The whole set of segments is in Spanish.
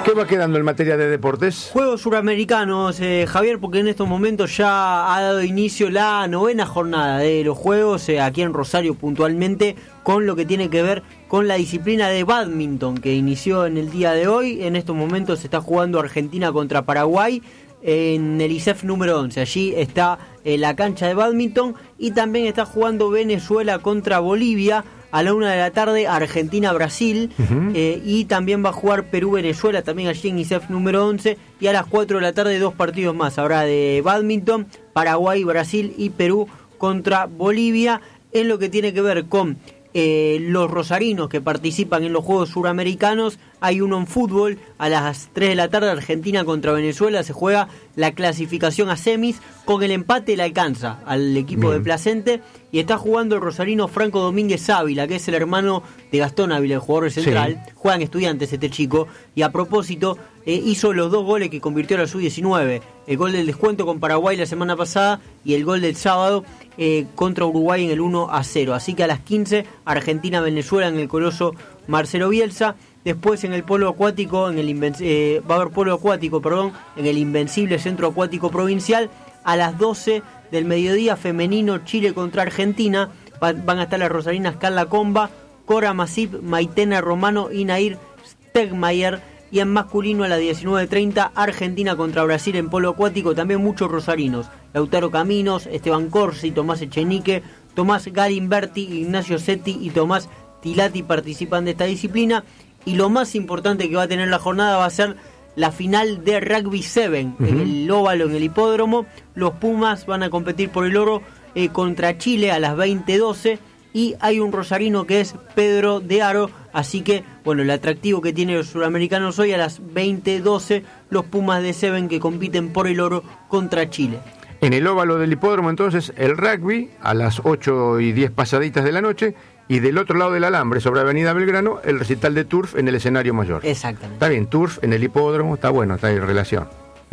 ¿Qué va quedando en materia de deportes? Juegos suramericanos, Javier, porque en estos momentos ya ha dado inicio la 9ª jornada de los Juegos, aquí en Rosario puntualmente, con lo que tiene que ver con la disciplina de bádminton que inició en el día de hoy. En estos momentos se está jugando Argentina contra Paraguay en el ISEF número 11. Allí está la cancha de bádminton, y también está jugando Venezuela contra Bolivia a la 1 de la tarde, Argentina-Brasil, y también va a jugar Perú-Venezuela, también allí en ISEF número 11, y a las 4 de la tarde 2 partidos más habrá de bádminton, Paraguay, Brasil y Perú contra Bolivia. En lo que tiene que ver con los rosarinos que participan en los Juegos Suramericanos, hay uno en fútbol, a las 3 de la tarde, Argentina contra Venezuela, se juega la clasificación a semis, con el empate le alcanza al equipo de Placente, y está jugando el rosarino Franco Domínguez Ávila, que es el hermano de Gastón Ávila, el jugador central. Sí. Juegan Estudiantes este chico, y a propósito hizo los 2 goles que convirtió a la Sub-19, el gol del descuento con Paraguay la semana pasada y el gol del sábado contra Uruguay en el 1-0. Así que a las 15, Argentina-Venezuela en el Coloso Marcelo Bielsa. Después en el polo acuático, va a haber polo acuático, en el Invencible Centro Acuático Provincial, a las 12 del mediodía, femenino, Chile contra Argentina. Van a estar las rosarinas Carla Comba, Cora Masip, Maitena Romano y Nair Stegmayer. Y en masculino a las 19:30, Argentina contra Brasil en polo acuático, también muchos rosarinos: Lautaro Caminos, Esteban Corsi, Tomás Echenique, Tomás Galimberti, Ignacio Setti y Tomás Tilati participan de esta disciplina. Y lo más importante que va a tener la jornada va a ser la final de Rugby 7 en el óvalo, en el hipódromo. Los Pumas van a competir por el oro contra Chile a las 20:12, y hay un rosarino que es Pedro de Aro, así que bueno, el atractivo que tienen los suramericanos hoy, a las 20:12, los Pumas de 7 que compiten por el oro contra Chile. En el óvalo del hipódromo entonces el rugby a las 8:10 pasaditas de la noche, y del otro lado del alambre, sobre Avenida Belgrano, el recital de turf en el escenario mayor. Exactamente. Está bien, turf en el hipódromo, está bueno, está en relación.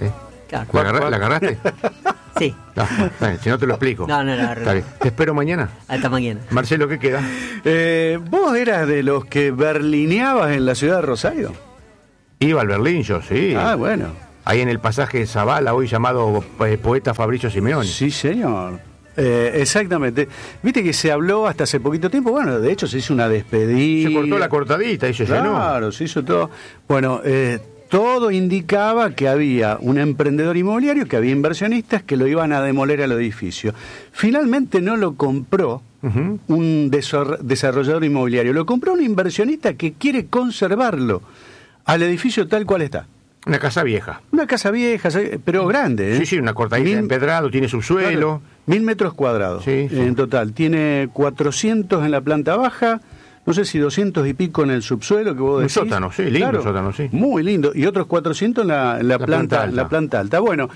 Claro. ¿La agarraste? Sí. No, está bien, si no te lo explico. No, la está bien. Te espero mañana. Hasta mañana. Marcelo, ¿qué queda? ¿Vos eras de los que berlineabas en la ciudad de Rosario? Iba al Berlín yo, sí. Ah, bueno. Ahí en el pasaje Zavala, hoy llamado poeta Fabricio Simeone. Sí, señor. Exactamente. Viste que se habló hasta hace poquito tiempo. Bueno, de hecho se hizo una despedida. Se cortó la cortadita y se llenó. Claro, se hizo todo. Bueno, todo indicaba que había un emprendedor inmobiliario, que había inversionistas que lo iban a demoler al edificio. Finalmente no lo compró un desarrollador inmobiliario, lo compró un inversionista que quiere conservarlo al edificio tal cual está. Una casa vieja. Una casa vieja, pero grande. Sí, una cortadita empedrado, tiene subsuelo. Claro, 1000 metros cuadrados en total. Tiene 400 en la planta baja, no sé si 200 y pico en el subsuelo que vos decís. Un sótano, sí, lindo, claro, sótano, sí. Muy lindo. Y otros 400 en la planta alta. Bueno,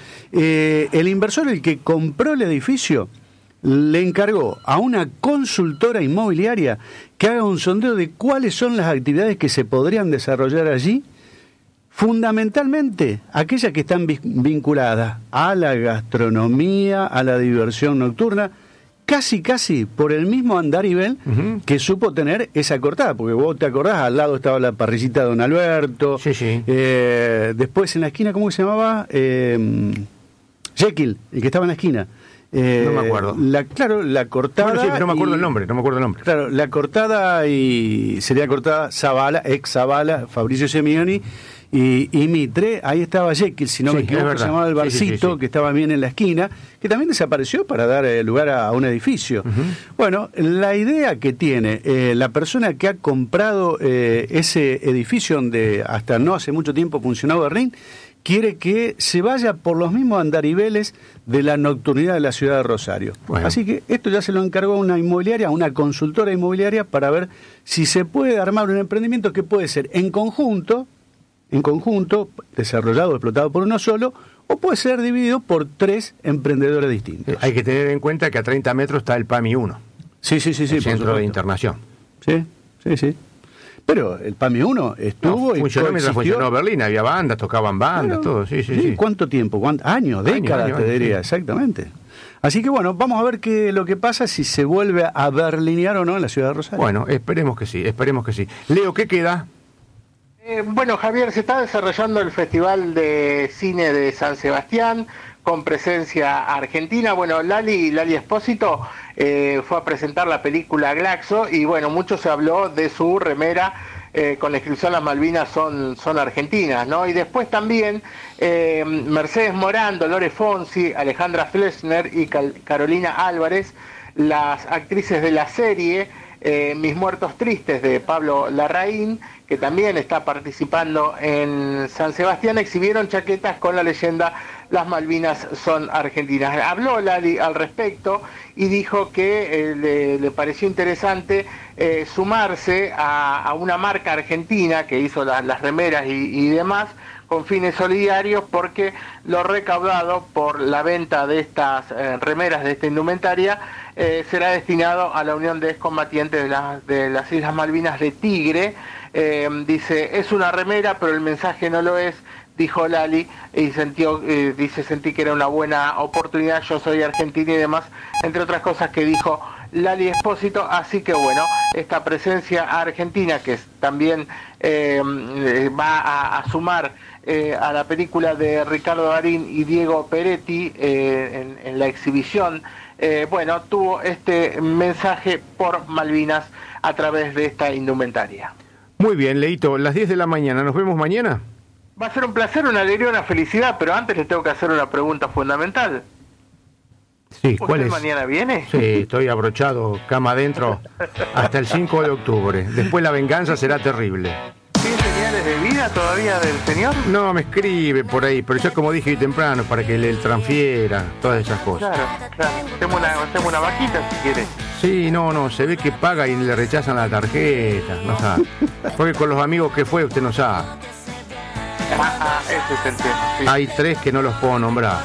el inversor, el que compró el edificio, le encargó a una consultora inmobiliaria que haga un sondeo de cuáles son las actividades que se podrían desarrollar allí, fundamentalmente aquellas que están vinculadas a la gastronomía, a la diversión nocturna, casi por el mismo andarivel que supo tener esa cortada, porque vos te acordás, al lado estaba la parrillita de Don Alberto, después en la esquina, ¿cómo se llamaba? Jekyll, el que estaba en la esquina. No me acuerdo. La cortada. Bueno, sí, pero no me acuerdo el nombre. Claro, la cortada sería cortada Zavala, ex Zavala, Fabricio Simeone y Mitre. Ahí estaba Jekyll, si no me equivoco, se llamaba el barcito, que estaba bien en la esquina, que también desapareció para dar lugar a un edificio. Bueno, la idea que tiene la persona que ha comprado ese edificio donde hasta no hace mucho tiempo funcionaba Berlín, quiere que se vaya por los mismos andariveles de la nocturnidad de la ciudad de Rosario. Bueno. Así que esto ya se lo encargó a una inmobiliaria, a una consultora inmobiliaria, para ver si se puede armar un emprendimiento que puede ser en conjunto, desarrollado, explotado por uno solo, o puede ser dividido por 3 emprendedores distintos. Hay que tener en cuenta que a 30 metros está el PAMI 1. Sí. El centro de internación. Sí. Pero el PAMI 1 estuvo y funcionó mientras funcionó Berlín, había bandas, tocaban bandas, todo, sí. ¿Cuánto tiempo? ¿Años? ¿Décadas? Te diría, exactamente. Así que bueno, vamos a ver lo que pasa, si se vuelve a berlinear o no en la ciudad de Rosario. Bueno, esperemos que sí. Leo, ¿qué queda? Bueno, Javier, se está desarrollando el Festival de Cine de San Sebastián con presencia argentina. Bueno, Lali Espósito fue a presentar la película Glaxo y bueno, mucho se habló de su remera con la inscripción Las Malvinas son argentinas, ¿no? Y después también Mercedes Morán, Dolores Fonsi, Alejandra Flesner y Carolina Álvarez, las actrices de la serie Mis Muertos Tristes de Pablo Larraín, que también está participando en San Sebastián, exhibieron chaquetas con la leyenda Las Malvinas son argentinas. Habló Lali al respecto y dijo que le pareció interesante sumarse a una marca argentina que hizo las remeras y demás con fines solidarios, porque lo recaudado por la venta de estas remeras, de esta indumentaria, será destinado a la Unión de Excombatientes de las Islas Malvinas de Tigre. Dice, es una remera, pero el mensaje no lo es, dijo Lali, y sentí que era una buena oportunidad, yo soy argentina y demás, entre otras cosas que dijo Lali Espósito. Así que bueno, esta presencia argentina que también va a sumar a la película de Ricardo Darín y Diego Peretti en la exhibición, bueno, tuvo este mensaje por Malvinas a través de esta indumentaria. Muy bien, Leito, las 10 de la mañana, ¿nos vemos mañana? Va a ser un placer, una alegría, una felicidad, pero antes les tengo que hacer una pregunta fundamental. Sí, ¿cuál es? ¿Mañana viene? Sí, estoy abrochado, cama adentro, hasta el 5 de octubre. Después la venganza será terrible. ¿Tiene señales de vida todavía del señor? No, me escribe por ahí, pero yo como dije temprano, para que le transfiera, todas esas cosas. Claro. Hacemos una vaquita si quiere. Sí, no, se ve que paga y le rechazan la tarjeta, no sabe. Porque con los amigos que fue, usted no sabe. Ese es el tema. Sí. Hay 3 que no los puedo nombrar.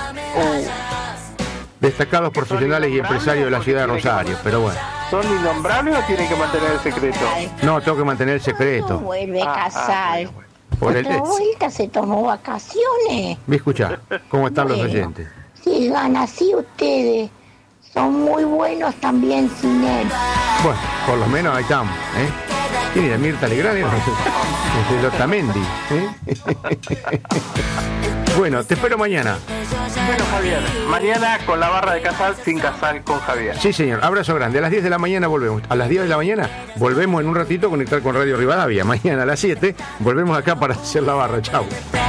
Destacados profesionales y empresarios de la ciudad de Rosario, pero bueno. ¿Son innombrables o tienen que mantener el secreto? No, tengo que mantener el secreto. Vuelve a casar. Por Otra vuelta se tomó vacaciones. Me escuchá, ¿cómo están los oyentes? Sigan así ustedes. Son muy buenos también sin él. Bueno, por lo menos ahí estamos, ¿eh? Y mira, Mirta Legrand es de Otamendi, ¿eh? Bueno, te espero mañana. Bueno, Javier, mañana con la barra de Casal, sin Casal con Javier. Sí, señor, abrazo grande. A las 10 de la mañana volvemos. A las 10 de la mañana volvemos en un ratito a conectar con Radio Rivadavia. Mañana a las 7 volvemos acá para hacer la barra. Chau.